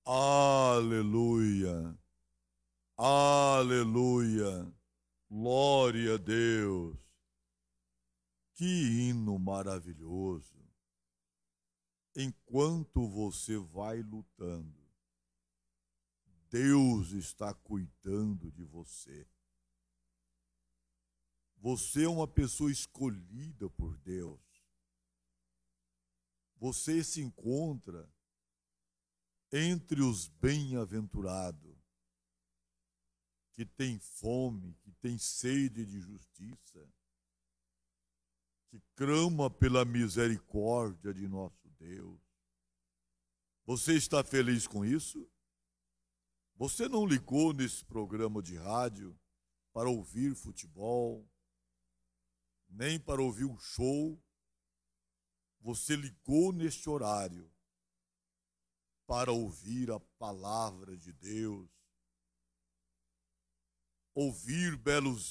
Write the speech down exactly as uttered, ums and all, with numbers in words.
Aleluia, aleluia, glória a Deus. Que hino maravilhoso. Enquanto você vai lutando, Deus está cuidando de você. Você é uma pessoa escolhida por Deus. Você se encontra entre os bem-aventurados, que tem fome, que tem sede de justiça, que clama pela misericórdia de nosso Deus. Você está feliz com isso? Você não ligou nesse programa de rádio para ouvir futebol, nem para ouvir um show. Você ligou neste horário para ouvir a palavra de Deus, ouvir belos